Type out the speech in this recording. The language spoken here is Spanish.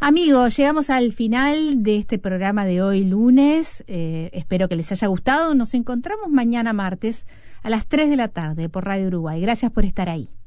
Amigos, llegamos al final de este programa de hoy lunes. Espero que les haya gustado. Nos encontramos mañana martes a las 3 de la tarde por Radio Uruguay. Gracias por estar ahí.